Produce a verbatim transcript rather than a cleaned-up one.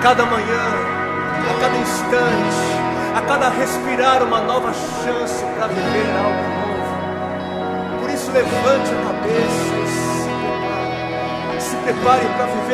cada manhã, a cada instante, a cada respirar, uma nova chance para viver algo novo. Por isso, levante a cabeça e se prepare, se prepare para viver